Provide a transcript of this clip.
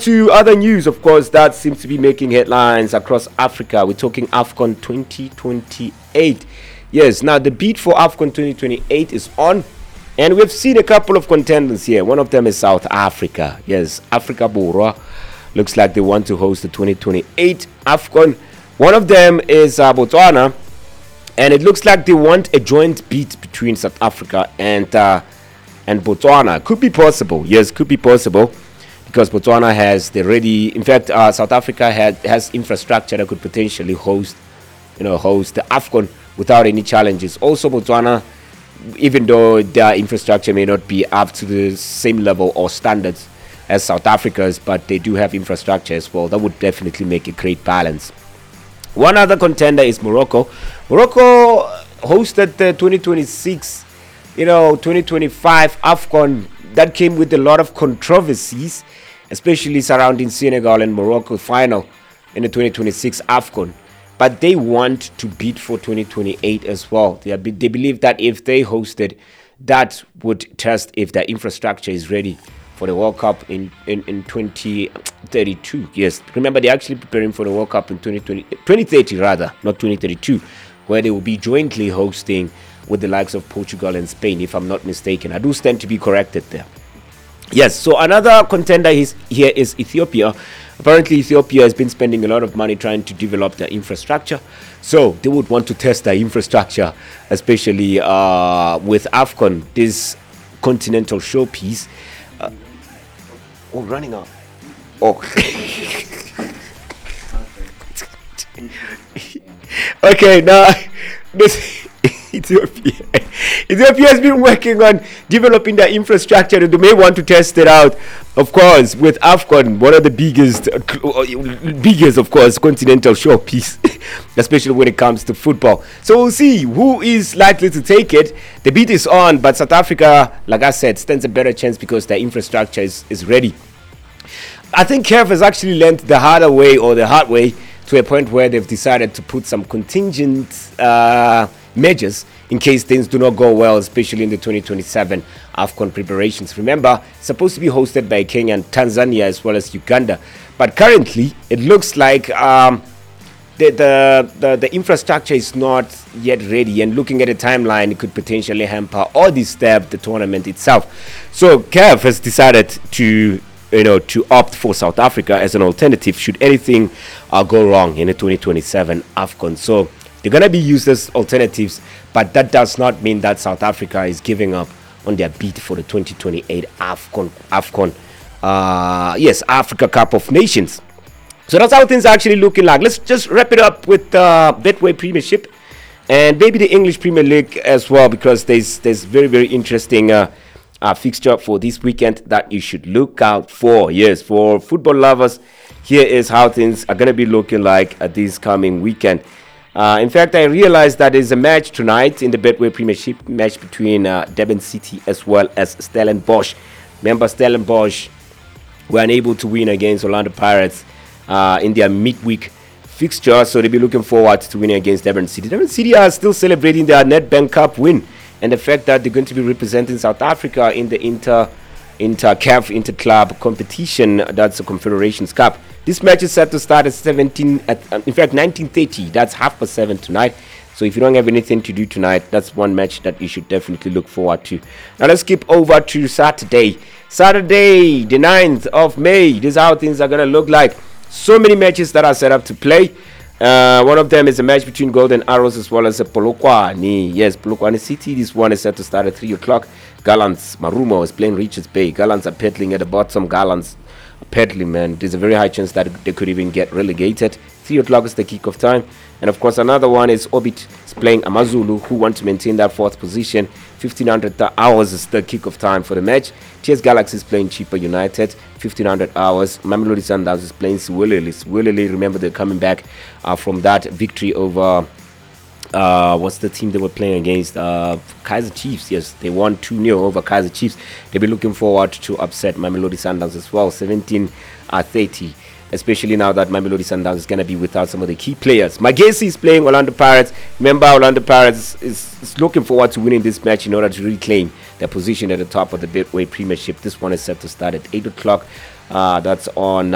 to other news, of course, that seems to be making headlines across Africa. We're talking AFCON 2028. Yes, now the bid for AFCON 2028 is on, and we've seen a couple of contenders here. One of them is South Africa. Yes, Africa Borwa looks like they want to host the 2028 AFCON. One of them is Botswana, and it looks like they want a joint bid between South Africa and Botswana. Could be possible. Yes, could be possible. Because Botswana has the ready, in fact, South Africa has infrastructure that could potentially host the AFCON without any challenges. Also, Botswana, even though their infrastructure may not be up to the same level or standards as South Africa's, but they do have infrastructure as well. That would definitely make a great balance. One other contender is Morocco. Morocco hosted the 2026, 2025 AFCON. That came with a lot of controversies, especially surrounding Senegal and Morocco final in the 2026 AFCON. But they want to bid for 2028 as well. They believe that if they hosted, that would test if their infrastructure is ready for the World Cup in 2032. Yes, remember they're actually preparing for the World Cup in 2030 rather, not 2032, where they will be jointly hosting with the likes of Portugal and Spain, if I'm not mistaken. I do stand to be corrected there. Yes, so another contender here is Ethiopia. Apparently, Ethiopia has been spending a lot of money trying to develop their infrastructure. So they would want to test their infrastructure, especially with AFCON, this continental showpiece. Running out. Oh. Okay, now this Ethiopia has been working on developing their infrastructure, and they may want to test it out, of course, with AFCON, one of the biggest, of course, continental showpiece, especially when it comes to football. So we'll see who is likely to take it. The bid is on, but South Africa, like I said, stands a better chance because their infrastructure is ready. I think CAF has actually learned the hard way to a point where they've decided to put some contingent measures in case things do not go well, especially in the 2027 AFCON preparations. Remember, it's supposed to be hosted by Kenya and Tanzania as well as Uganda, but currently it looks like the infrastructure is not yet ready, and looking at the timeline, it could potentially hamper or disturb the tournament itself. So CAF has decided to opt for South Africa as an alternative should anything go wrong in the 2027 AFCON. So they're going to be used as alternatives, but that does not mean that South Africa is giving up on their bid for the 2028 AFCON. Africa Cup of Nations. So that's how things are actually looking like. Let's just wrap it up with Betway Premiership and maybe the English Premier League as well, because there's very, very interesting fixture for this weekend that you should look out for. Yes, for football lovers, here is how things are going to be looking like at this coming weekend. In fact, I realized that there's a match tonight in the Betway Premiership, match between Durban City as well as Stellenbosch. Remember, Stellenbosch were unable to win against Orlando Pirates in their midweek fixture, so they'll be looking forward to winning against Durban City. Durban City are still celebrating their Nedbank Cup win, and the fact that they're going to be representing South Africa in the Inter-CAF Inter-Club competition, that's the Confederations Cup. This match is set to start at 19:30. That's 7:30 tonight. So if you don't have anything to do tonight, that's one match that you should definitely look forward to. Now let's skip over to Saturday. Saturday, the 9th of May. This is how things are going to look like. So many matches that are set up to play. One of them is a match between Golden Arrows as well as Polokwane. Yes, Polokwane City. This one is set to start at 3 o'clock. Gallants Marumo is playing Richards Bay. Gallants are pedaling at the bottom. Gallants are pedaling, man. There's a very high chance that they could even get relegated. 3 o'clock is the kickoff time. And of course, another one is Orbit is playing Amazulu, who want to maintain that 4th position. 1500 hours is the kickoff time for the match. TS Galaxy is playing Chippa United, 1500 hours. Mamelodi Sundowns is playing Siwelele. Siwelele, remember, they're coming back from that victory over what's the team they were playing against? Kaizer Chiefs. Yes, they won 2-0 over Kaizer Chiefs. They'll be looking forward to upset Mamelodi Sundowns as well, 17-30. Especially now that Mamelodi Sundowns is going to be without some of the key players. Magesi is playing Orlando Pirates. Remember, Orlando Pirates is looking forward to winning this match in order to reclaim their position at the top of the Betway Premiership. This one is set to start at 8 o'clock. That's on